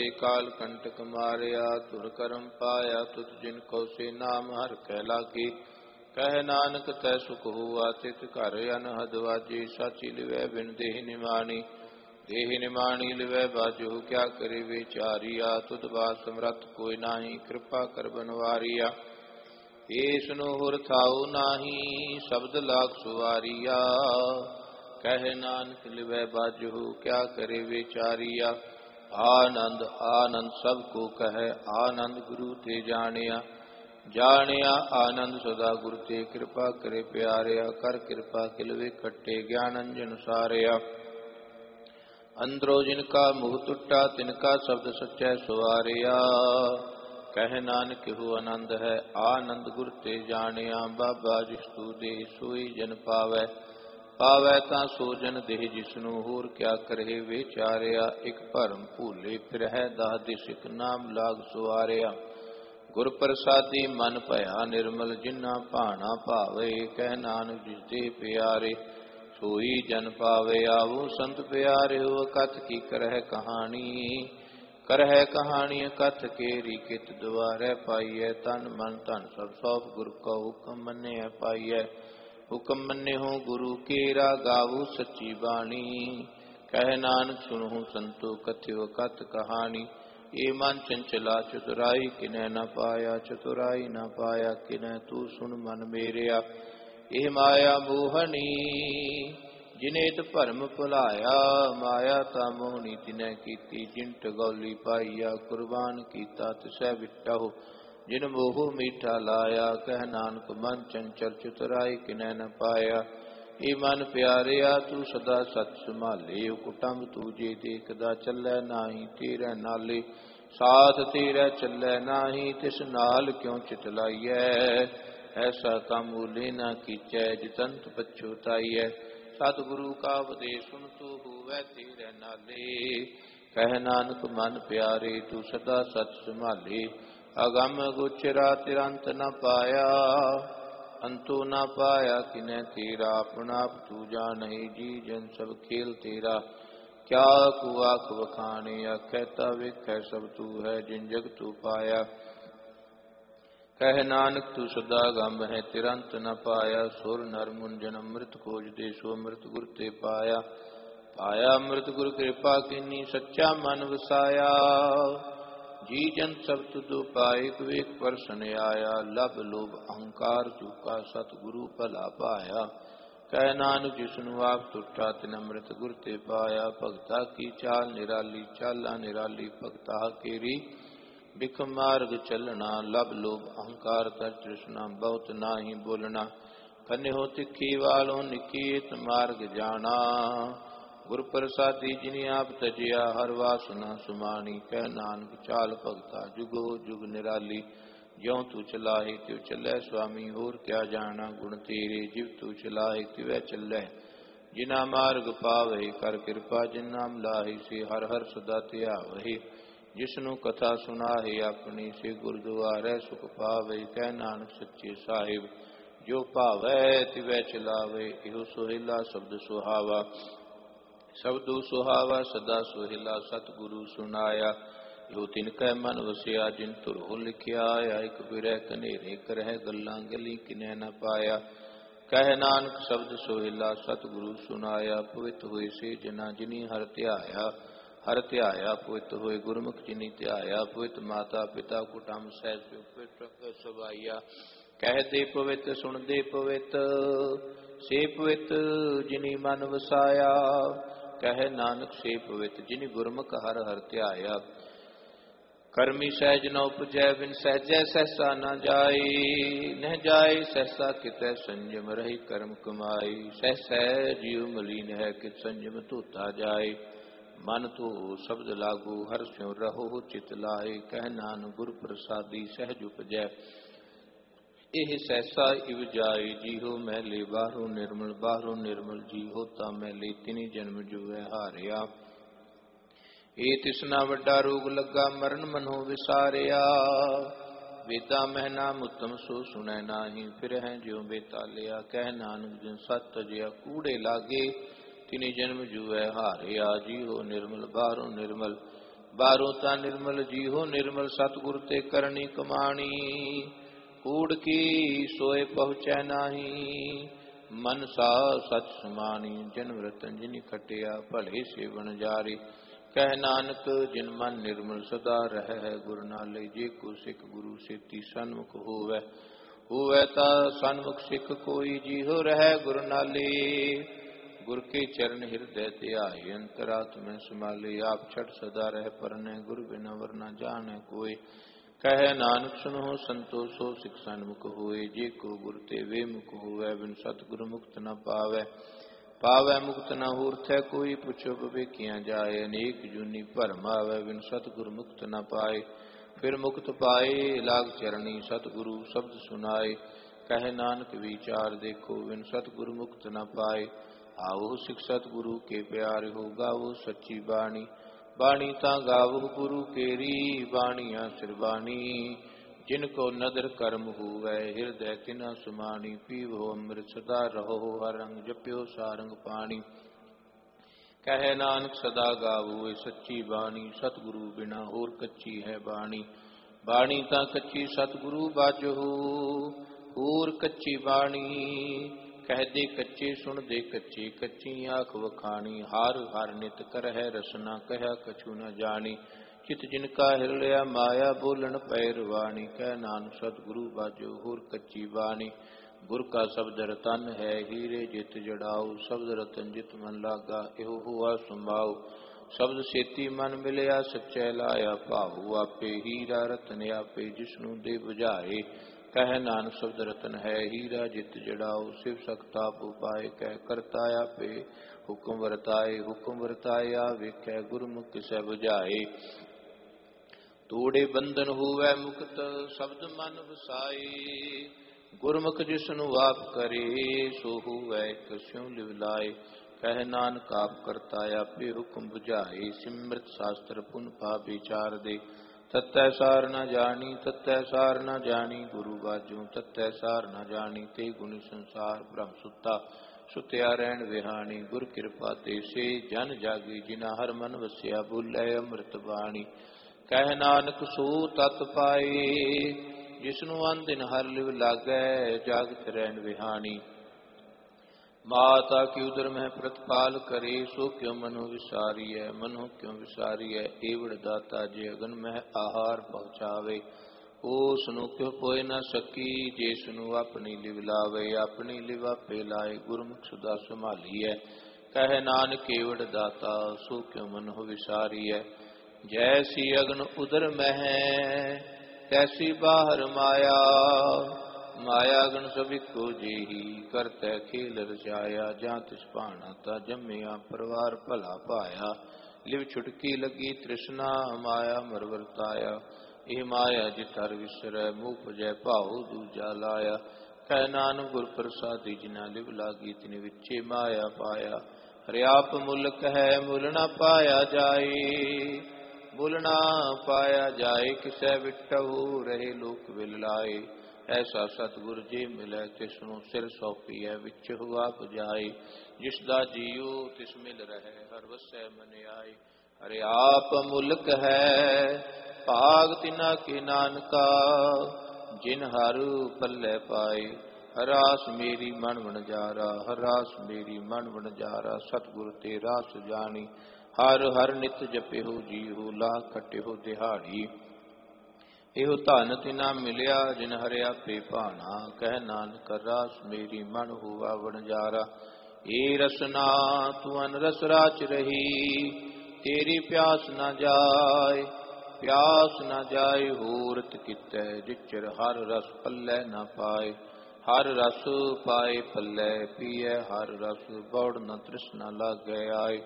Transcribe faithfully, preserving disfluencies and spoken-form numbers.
ते काल कंटक मारिया। तुर करम पाया तुत जिन को से नाम हर कै लागे। कह नानक तै सुख हुआ तित घर अनहद वाजे। साची लिवै बिन देह निमानी देह निमानी लिवै बाजो। क्या करे विचारिया तुद बात समरथ कोई नाही। कृपा कर बनवारिया ਏਸ ਨੂੰ ਹੁਰ ਥਾਉ ਨਾਹੀ। ਸ਼ਬਦ ਲਾਗ ਸੁਵਾਰੀਆ ਕਹਿ ਨਾਨਕ ਲਿਵੈ ਬਾਜਹੁ। ਕਿਆ ਕਰੇ ਵਿਚਾਰੀਆ ਆਨੰਦ ਆਨੰਦ ਸਭ ਕੋ ਕਹੈ। ਆਨੰਦ ਗੁਰੂ ਤੇ ਜਾਣਿਆ ਜਾਣਿਆ ਆਨੰਦ ਸਦਾ ਗੁਰ ਤੇ। ਕਿਰਪਾ ਕਰੇ ਪਿਆਰਿਆ ਕਰ ਕਿਰਪਾ ਕਿਲਵੇ ਖੱਟੇ। ਗਿਆਨ ਅੰਜਨ ਸਾਰਿਆ ਅੰਦਰੋ ਜਿਨ ਕਾ ਮੂਹ ਟੁੱਟਾ ਤਿਨ ਕਾ ਸ਼ਬਦ ਸਚੈ ਸੁਵਾਰਿਆ। ਕਹਿ ਨਾਨਕ ਇਹੋ ਆਨੰਦ ਹੈ ਆਨੰਦ ਗੁਰ ਤੇ ਜਾਣਿਆ। ਬਾਬਾ ਜਿਸ ਤੂ ਦੇ ਸੋਈ ਜਨ ਪਾਵੈ ਪਾਵੈ ਤਾਂ ਸੋ ਜਨ ਦੇਹ। ਜਿਸਨੂੰ ਹੋਰ ਕਿਆ ਕਰੇ ਵਿਚਾਰਿਆ। ਇੱਕ ਭਰਮ ਭੂਲੇ ਫਿਰਹਿ ਦਾਹ ਦਿਸ। ਇੱਕ ਨਾਮ ਲਾਗ ਸੁਆਰਿਆ ਗੁਰ ਪ੍ਰਸਾਦੀ ਮਨ ਭਇਆ ਨਿਰਮਲ। ਜਿਨਾ ਭਾਣਾ ਭਾਵੇ ਕਹਿ ਨਾਨਕ ਜਿਸ ਦੇ ਪਿਆਰੇ ਸੋਈ ਜਨ ਪਾਵੇ। ਆਵੋ ਸੰਤ ਪਿਆਰਿਓ ਕਥ ਕੀ ਕਰਹਿ ਕਹਾਣੀ। ਕਰਹਿ ਕਹਾਣੀ ਕਥ ਕੇਰੀ ਕਿਤ ਦੁਆਰੈ ਪਾਈਐ। ਤਨ ਮਨ ਧਨ ਸਭ ਸੌਪ ਗੁਰ ਕਉ ਹੁਕਮ ਮੰਨਿਐ ਪਾਈਐ। ਹੁਕਮ ਮੰਨਿਓ ਗੁਰੂ ਕੇਰਾ ਗਾਵੋ ਸੱਚੀ ਬਾਣੀ। ਕਹਿ ਨਾਨਕ ਸੁਣਹੁ ਸੰਤੋ ਕਥਿਓ ਕਥ ਕਹਾਣੀ। ਇਹ ਮਨ ਚੰਚਲਾ ਚਤੁਰਾਈ ਕਿਨੈ ਨ ਪਾਇਆ। ਚਤੁਰਾਈ ਨ ਪਾਇਆ ਕਿਨੈ ਤੂੰ ਸੁਣ ਮਨ ਮੇਰਿਆ। ਇਹ ਮਾਇਆ ਮੋਹਣੀ ਜਿਨੇਤ ਭਰਮ ਭੁਲਾਇਆ। ਮਾਇਆ ਤਾਂ ਮੋਹਣੀ ਤਿਨੈ ਕੀਤੀ ਜਿਨ ਟਗੌਲੀ ਪਾਈਆ। ਕੁਰਬਾਨ ਕੀਤਾ ਤਿਸੈ ਵਿਟਹੁ ਜਿਨ ਮੋਹ ਮੀਠਾ ਲਾਇਆ। ਕਹਿ ਨਾਨਕ ਮਨ ਚੰਚਲ ਚਤੁਰਾਈ ਕਿਨੈ ਨ ਪਾਇਆ। ਇਹ ਮਨ ਪਿਆਰਿਆ ਤੂੰ ਸਦਾ ਸਤ ਸੰਭਾਲੇ। ਕੁਟੰਬ ਤੂਜੇ ਦੇਖਦਾ ਚੱਲੈ ਨਾਹੀ ਤੇਰੇ ਨਾਲੇ। ਸਾਥ ਤੇਰਾ ਚੱਲੈ ਨਾਹੀ ਤਿਸ ਨਾਲ ਕਿਉ ਚਿਤ ਲਾਈਐ। ਐਸਾ ਕੰਮ ਓਲੇ ਨਾ ਕੀਚੈ ਜਿਤੰਤ ਪਛੁਤਾਈਐ। ਸਤਿਗੁਰੂ ਕਾ ਉਪਦੇਸ਼ ਸੁਣ ਤੂੰ ਹੋਵੈ ਤੇਰੇ ਨਾਲੇ। ਕਹਿ ਨਾਨਕ ਮਨ ਪਿਆਰੇ ਤੂੰ ਸਦਾ ਸਚ ਸੰਭਾਲੇ। ਅਗੰਮ ਗੋਚਰਾ ਤਿਰੰਤ ਨ ਪਾਇਆ। ਅੰਤੋ ਨ ਪਾਇਆ ਕਿਨੈ ਤੇਰਾ। ਆਪਣਾ ਆਪ ਤੂੰ ਜਾਣਹਿ ਜੀ ਜਨ ਸਭ ਖੇਲ ਤੇਰਾ। ਕਿਆ ਕੂ ਆਖ ਵਖਾਣੇ ਆਖੈ ਤਾ ਵੇਖੈ ਸਭ ਤੂੰ ਹੈ ਜਿਨ ਜਗ ਤੂੰ ਪਾਇਆ। ਕਹਿ ਨਾਨਕ ਤੂੰ ਸਦਾ ਗੰਮ ਹੈ ਤਿਰੰਤ ਨ ਪਾਇਆ। ਸੁਰ ਨਰ ਮੁੰਜਨ ਅੰਮ੍ਰਿਤ ਖੋਜਦੇ ਸੋ ਅੰਮ੍ਰਿਤ ਗੁਰ ਤੇ ਪਾਇਆ। ਪਾਇਆ ਅੰਮ੍ਰਿਤ ਗੁਰ ਕਿਰਪਾ ਕੀਨੀ ਸੱਚਾ ਮਨ ਵਸਾਇਆ। ਜੀ ਜਨ ਸਭ ਤੁਧੁ ਪਾਏ ਵੇਖ ਪਰਸਨ ਆਇਆ। ਲਭ ਲੋਭ ਅਹੰਕਾਰ ਚੂਕਾ ਸਤਿਗੁਰੂ ਭਲਾ ਪਾਇਆ। ਕਹਿ ਨਾਨਕ ਜਿਸਨੂੰ ਆਪ ਟੁੱਟਾ ਤਿਨ ਅੰਮ੍ਰਿਤ ਗੁਰ ਤੇ ਪਾਇਆ। ਭਗਤਾ ਕੀ ਚਾਲ ਨਿਰਾਲੀ ਚਾਲਾ ਨਿਰਾਲੀ ਭਗਤਾ ਕੇਰੀ। ਬਿਖ ਮਾਰਗ ਚੱਲਣਾ ਲਭ ਲੋਭ ਅਹੰਕਾਰ ਤਰ ਤ੍ਰਿਸ਼ਨਾ ਬਹੁਤ ਨਾਹੀ ਬੋਲਣਾ। ਖੰਨਿਓ ਤਿੱਖੀ ਵਾਲੋਂ ਨਿਕੀਤ ਮਾਰਗ ਜਾਣਾ। ਗੁਰ ਪ੍ਰਸਾਦੀ ਜਿਨੀ ਆਪ ਤਜਿਆ ਹਰ ਵਾਸਨਾ ਸੁਮਾਣੀ। ਕਹਿ ਨਾਨਕ ਚਾਲ ਭਗਤਾ ਜੁਗੋ ਜੁਗ ਨਿਰਾਲੀ। ਜਿਉ ਤੂੰ ਚਲਾਹੇ ਤਿਉ ਚੱਲੈ ਸੁਆਮੀ ਹੋਰ ਕਿਆ ਜਾਣਾ। ਗੁਣ ਤੇਰੇ ਜਿਵ ਤੂੰ ਚਲਾਹੇ ਤਿਵੈ ਚੱਲੈ। ਜਿਨਾ ਮਾਰਗ ਪਾਵਹਿ ਕਰ ਕਿਰਪਾ ਜਿਨ ਨਾਮ ਲਾਹੇ। ਸੇ ਹਰ ਹਰ ਸਦਾ ਧਿਆਵਹਿ ਜਿਸਨੂੰ ਕਥਾ ਸੁਣਾਹੇ ਆਪਣੀ। ਸੇ ਗੁਰਦੁਆਰੈ ਸੁਖ ਪਾਵੇ ਕਹਿ ਨਾਨਕ ਸੱਚੇ ਸਾਹਿਬ। ਜੋ ਭਾਵੈ ਤਿਵੈ ਚਲਾਵੇ ਇਹੋ ਸੋਹਿਲਾ ਸ਼ਬਦ ਸੁਹਾਵਾ। ਸ਼ਬਦੁ ਸੁਹਾਵਾ ਸਦਾ ਸੋਹਿਲਾ ਸਤਿਗੁਰੂ ਸੁਨਾਇਆ। ਇਹੋ ਤਿਨ ਕੈ ਮਨ ਵਸਿਆ ਜਿਨ ਧੁਰੋ ਲਿਖਿਆ। ਇਕ ਫਿਰੈ ਕਨੇਰੇ ਕਰਹਿ ਗੱਲਾਂ ਗਲੀ ਕਿਨੈ ਨ ਪਾਇਆ। ਕਹਿ ਨਾਨਕ ਸ਼ਬਦ ਸੋਹਿਲਾ ਸਤਿਗੁਰੂ ਸੁਨਾਇਆ। ਪਵਿੱਤ ਹੋਏ ਸੇ ਜਨਾ ਜਿਨੀ ਹਰਿ ਧਿਆਇਆ। ਹਰਿ ਧਿਆਇਆ ਪਵਿੱਤ ਹੋਏ ਗੁਰਮੁਖ ਜਿਨੀ ਧਿਆਇਆ। ਪਵਿੱਤ ਮਾਤਾ ਪਿਤਾ ਕੁਟੰਬ ਸਹਿਜ ਪਵਿੱਤ ਸਵਾਈਆ। ਕਹਿਦੇ ਪਵਿੱਤ ਸੁਣਦੇ ਪਵਿੱਤ ਸੇ ਪਵਿੱਤ ਜਿਨੀ ਮਨ ਵਸਾਇਆ। ਕਹਿ ਨਾਨਕ ਸੇ ਪਵਿੱਤ ਜਿਨੀ ਗੁਰਮੁਖ ਹਰਿ ਹਰਿ ਧਿਆਇਆ। ਕਰਮੀ ਸਹਿਜ ਨ ਉਪਜੈ ਬਿਨ ਸਹਿਜੈ ਸਹਿਸਾ ਨ ਜਾਈ। ਨਹਿ ਜਾਏ ਸਹਿਸਾ ਕਿਤੈ ਸੰਜਮ ਰਹੀ ਕਰਮ ਕਮਾਈ। ਸਹਿਸੈ ਜੀਵ ਮਲੀਨ ਹੈ ਕਿਤ ਸੰਜਮ ਧੋਤਾ ਜਾਏ। ਮਨ ਧੋ ਸ਼ਬਦ ਲਾਗੂ ਹਰ ਸਿਉ ਰਹੋ ਚਿਤ ਲਾਏ। ਕਹਿ ਨਾਨਕ ਗੁਰ ਪ੍ਰਸਾਦੀ ਸਹਿਜ ਉਪਜੈ ਇਹ ਸਹਿਸਾ ਇਵ ਜਾਏ। ਜੀਹੋ ਮੈਲੇ ਬਾਹਰੋਂ ਨਿਰਮਲ ਬਾਹਰੋਂ ਨਿਰਮਲ ਜੀਹੋ ਤਾਂ ਮੈਲੇ ਤਿਨੀ ਜਨਮ ਜੁਵੈ ਹਾਰਿਆ। ਇਹ ਤਿਸਨਾ ਵੱਡਾ ਰੋਗ ਲੱਗਾ ਮਰਨ ਮਨੋ ਵਿਸਾਰਿਆ। ਵੇਦਾਂ ਮਹਿਨਾ ਮੁੱਤਮ ਸੋ ਸੁਣੈ ਨਾਹੀ ਫਿਰਹਿ ਜਿਉ ਬੇਤਾਲਿਆ। ਕਹਿ ਨਾਨਕ ਜਿਨ ਸਤ ਤਜਿਆ ਕੂੜੇ ਲਾਗੇ ਤਿਨੀ ਜਨਮ ਜੁਵੈ ਹਾਰਿਆ। ਜੀਹੋ ਨਿਰਮਲ ਬਾਹਰੋਂ ਨਿਰਮਲ ਬਾਹਰੋਂ ਤਾਂ ਨਿਰਮਲ ਜੀਹੋ ਨਿਰਮਲ ਸਤਿਗੁਰ ਤੇ ਕਰਨੀ ਕਮਾਣੀ। ਕੂੜ ਕੀ ਸੋਏ ਪਹੁੰਚੈ ਨਾਹੀ ਮਨ ਸਾ ਸਚ ਸਮਾਣੀ। ਜਨਮ ਰਤਨ ਜਿਨਿ ਖਟਿਆ ਭਲੇ ਸੇਵਨ ਜਾਰੀ। ਕਹਿ ਨਾਨਕ ਜਿਨ ਮਨ ਨਿਰਮਲ ਸਦਾ ਰਹਿ ਗੁਰ ਨਾਲੇ। ਜੇ ਕੋ ਸਿੱਖ ਗੁਰੂ ਸੇਤੀ ਸਨਮੁਖ ਹੋਵੈ ਹੋਵੈ ਤਾਂ ਸਨਮੁਖ ਸਿੱਖ ਕੋਈ ਜੀਹੋ ਰਹਿ ਗੁਰ ਨਾਲੇ। ਗੁਰ ਕੇ ਚਰਨ ਹਿਰਦੈ ਧਿਆਏ ਅੰਤਰਾਤਮੈ ਸਮਾਲੇ। ਆਪ ਛੜ ਸਦਾ ਰਹਿ ਪਰਨੈ ਗੁਰ ਬਿਨਾ ਵਰ ਨ ਜਾਣੈ ਕੋਈ। ਕਹਿ ਨਾਨਕ ਸੁਨੋ ਸੰਤੋ ਸੋ ਸਿੱਖ ਸਨਮੁਖ ਹੋਏ। ਜੇ ਕੋ ਗੁਰ ਤੇ ਵੇ ਮੁਖ ਹੋਵੈ ਬਿਨ ਸਤਿਗੁਰ ਮੁਕਤ ਨ ਪਾਵੈ। ਪਾਵੈ ਮੁਕਤ ਨ ਹੂਰਥੈ ਕੋਈ ਪੁੱਛੋ ਵਿਵੇਕੀਆਂ ਜਾਏ। ਅਨੇਕ ਜੂਨੀ ਭਰਮ ਆਵੈ ਬਿਨ ਸਤਿਗੁਰ ਮੁਕਤ ਨ ਪਾਏ। ਫਿਰ ਮੁਕਤ ਪਾਏ ਲਾਗ ਚਰਣੀ ਸਤਿਗੁਰੂ ਸ਼ਬਦ ਸੁਨਾਏ। ਕਹਿ ਨਾਨਕ ਵਿਚਾਰ ਦੇਖੋ ਬਿਨ ਸਤਿਗੁਰ ਮੁਕਤ ਨ ਪਾਏ। ਆਵੋ ਸਿੱਖ ਸਤਿਗੁਰੂ ਕੇ ਪਿਆਰੇ ਹੋ ਗਾਵੋ ਸੱਚੀ ਬਾਣੀ। ਬਾਣੀ ਤਾਂ ਗਾਵੋ ਗੁਰੂ ਕੇਰੀ ਬਾਣੀਆਂ ਸਿਰਬਾਣੀ। ਜਿਨ ਕੋ ਨਦਰ ਕਰਮ ਹੋਵੈ ਹਿਰਦੈ ਤਿਨਾ ਸੁਮਾਣੀ। ਪੀਵੋ ਅੰਮ੍ਰਿਤ ਸਦਾ ਰਹੋ ਹਰ ਰੰਗ ਜਪਿਓ ਸਾਰੰਗ ਪਾਣੀ। ਕਹਿ ਨਾਨਕ ਸਦਾ ਗਾਵੋ ਇਹ ਸੱਚੀ ਬਾਣੀ। ਸਤਿਗੁਰੂ ਬਿਨਾ ਹੋਰ ਕੱਚੀ ਹੈ ਬਾਣੀ। ਬਾਣੀ ਤਾਂ ਕੱਚੀ ਸਤਿਗੁਰੂ ਬਾਝੋ ਹੋਰ ਕੱਚੀ ਬਾਣੀ। ਕਹਿਦੇ ਕੱਚੇ ਸੁਣਦੇ ਕੱਚੇ ਕੱਚੀ ਆਖ ਵਖਾਣੀ। ਹਰ ਹਰ ਨਿਤ ਕਰਹਿ ਰਸਨਾ ਕਹਿਆ ਕਛੂ ਨ ਜਾਣੀ। ਚਿਤ ਜਿਨ ਕਾ ਹਿਰ ਲਿਆ ਮਾਇਆ ਬੋਲਣ ਪੈ ਰਵਾਣੀ। ਕਹਿ ਨਾਨਕ ਸਤਿਗੁਰੂ ਬਾਝੋ ਹੋਰ ਕੱਚੀ ਬਾਣੀ। ਗੁਰ ਕਾ ਸ਼ਬਦ ਰਤਨ ਹੈ ਹੀਰੇ ਜਿਤ ਜੜਾਓ। ਸ਼ਬਦ ਰਤਨ ਜਿਤ ਮਨ ਲਾਗਾ ਇਹੋ ਹੋਆ ਸੰਭਾਉ। ਸ਼ਬਦ ਸੇਤੀ ਮਨ ਮਿਲਿਆ ਸੱਚੈ ਲਾਇਆ ਭਾਉ। ਆਪੇ ਹੀਰਾ ਰਤਨ ਆਪੇ ਜਿਸਨੂੰ ਦੇ ਬੁਝਾਏ। ਕਹਿ ਨਾਨਕ ਸ਼ਬਦ ਰਤਨ ਹੈ ਹੀਰਾ ਜਿਤ ਜੜਾਓ। ਸਿਵ ਸਕਤਾ ਉਪਾਏ ਕਹਿ ਕਰਤਾ ਆਪੇ ਹੁਕਮ ਵਰਤਾਏ। ਹੁਕਮ ਵਰਤਾਇਆ ਵੇਖੈ ਗੁਰਮੁਖ ਕਿਸੈ ਬੁਝਾਏ। ਤੋੜੇ ਬੰਧਨ ਹੋਵੈ ਮੁਕਤ ਸ਼ਬਦ ਮਨ ਵਸਾਏ। ਗੁਰਮੁਖ ਜਿਸਨੂੰ ਆਪ ਕਰੇ ਸੋ ਹੋਵੈ ਕਸਿਉ ਲਿਵ ਲਾਏ। ਕਹਿ ਨਾਨਕ ਆਪ ਕਰਤਾ ਆਪੇ ਹੁਕਮ ਬੁਝਾਏ। ਸਿਮਰਤ ਸ਼ਾਸਤਰ ਪੁਨ ਪਾ ਵਿਚਾਰ ਦੇ। ਤਤੈ ਸਾਰ ਨ ਜਾਣੀ ਤਤੈ ਸਾਰ ਨ ਜਾਣੀ ਗੁਰੂ ਬਾਝੋਂ ਤਤੈ ਸਾਰ ਨ ਜਾਣੀ। ਤੇ ਗੁਣੀ ਸੰਸਾਰ ਬ੍ਰਹਮ ਸੁੱਤਾ ਸੁਤਿਆ ਰਹਿਣ ਵਿਹਾਣੀ। ਗੁਰ ਕਿਰਪਾ ਤੇ ਸੇ ਜਨ ਜਾਗੀ ਜਿਨਾ ਹਰ ਮਨ ਵਸਿਆ ਬੋਲੇ ਅੰਮ੍ਰਿਤ ਬਾਣੀ। ਕਹਿ ਨਾਨਕ ਸੋ ਤਤ ਪਾਏ ਜਿਸਨੂੰ ਅਨ ਦਿਨ ਹਰ ਲਿਵ ਲਾਗੈ ਜਾਗਤ ਰਹਿਣ ਵਿਹਾਣੀ। ਮਾਤਾ ਕੀ ਉਦਰ ਮਹਿ ਪ੍ਰਤਪਾਲ ਕਰੇ ਸੋ ਕਿਉ ਮਨੋ ਵਿਸਾਰੀਐ। ਮਨੋ ਕਿਉ ਵਿਸਾਰੀਐ ਏਵੜ ਦਾਤਾ ਜੇ ਅਗਨ ਮਹਿ ਆਹਾਰ ਪਹੁੰਚਾਵੇ। ਉਸ ਨੂੰ ਕਿਉ ਪੋਇ ਨ ਸਕੀ ਜਿਸ ਨੂੰ ਆਪਣੀ ਲਿਵ ਲਾਵੇ। ਆਪਣੀ ਲਿਵ ਆਪੇ ਲਾਏ ਗੁਰਮੁਖ ਸਦਾ ਸੰਭਾਲੀਐ। ਕਹਿ ਨਾਨਕ ਏਵੜ ਦਾਤਾ ਸੋ ਕਿਉ ਮਨੋ ਵਿਸਾਰੀਐ। ਜੈਸੀ ਅਗਨ ਉਦਰ ਮਹਿ ਤੈਸੀ ਬਾਹਰ ਮਾਇਆ। ਮਾਇਆ ਗਣ ਸਭ ਇੱਕੋ ਜਿਹੀ ਕਰਤੈ ਖੇਲ ਰਚਾਇਆ। ਜਾਂ ਤਿਸ ਭਾਣਾ ਤਾ ਜੰਮਿਆ ਪਰਿਵਾਰ ਭਲਾ ਪਾਇਆ। ਲਿਵ ਛੁਟਕੀ ਲੱਗੀ ਤ੍ਰਿਸ਼ਨਾ ਮਾਇਆ ਮਰ ਵਰਤਾਇਆ। ਇਹ ਮਾਇਆ ਜਿਤ ਹਰ ਵਿਸਰੈ ਮੂਹ ਭਜੈ ਭਾਉ ਦੂਜਾ ਲਾਇਆ। ਕਹਿ ਨਾਨਕ ਗੁਰ ਪ੍ਰਸਾਦੀ ਜਿਨਾ ਲਿਵ ਲਾਗੀ ਤਿਨ ਵਿਚੇ ਮਾਇਆ ਪਾਇਆ। ਹਰਿ ਆਪ ਮੁਲਕ ਹੈ ਮੁਲ ਨ ਪਾਇਆ ਜਾਏ। ਮੁਲ ਨਾ ਪਾਇਆ ਜਾਏ ਕਿਸੈ ਵਿਟਹੁ ਰਹੇ ਲੋਕ ਵਿਲ ਲਾਏ। ਐਸਾ ਸਤਿਗੁਰ ਜੇ ਮਿਲੈ ਤਿਸਨੂੰ ਸਿਰ ਸੌਪੀਐ ਵਿੱਚ ਹੁਆ ਪੁਜਾਏ। ਜਿਸ ਦਾ ਜੀਉ ਤਿਸ ਮਿਲ ਰਹਿ ਹਰ ਵਸੈ ਮਨ ਆਏ। ਹਰਿ ਆਪ ਮੁਲਕ ਹੈ ਭਾਗ ਤਿਨਾ ਕੇ ਨਾਨਕਾ ਜਿਨ ਹਰ ਪੱਲੇ ਪਾਏ। ਹਰਾਸ ਮੇਰੀ ਮਨ ਵਣਜਾਰਾ ਹਰਾਸ ਮੇਰੀ ਮਨ ਵਣਜਾਰਾ। ਸਤਿਗੁਰ ਤੇ ਰਾਸ ਜਾਣੀ ਹਰ ਹਰ ਨਿਤ ਜਪਿਓ ਜੀਉ ਲਾਹ ਖਟਿਓ ਦਿਹਾੜੀ। ਇਹੋ ਧਨ ਤਿਨਾ ਮਿਲਿਆ ਜਿਨ ਹਰਿ ਆਪੇ ਭਾਣਾ। ਕਹਿ ਨਾਨਕ ਰਾਸ ਮੇਰੀ ਮਨ ਹੁਆ ਵਣਜਾਰਾ। ਏ ਰਸਨਾ ਤੂੰ ਅਨ ਰਸ ਰਾਚ ਰਹੀ ਤੇਰੀ ਪਿਆਸ ਨ ਜਾਏ। ਪਿਆਸ ਨ ਜਾਏ ਹੋਰਤ ਕਿਤੈ ਜਿਚਰ ਹਰ ਰਸ ਪੱਲੇ ਨ ਪਾਏ। ਹਰ ਰਸ ਪਾਏ ਪੱਲੇ ਪੀਐ ਹਰ ਰਸ ਬੌੜ ਨ ਤ੍ਰਿਸ਼ਨਾ ਲਾਗੈ ਆਏ।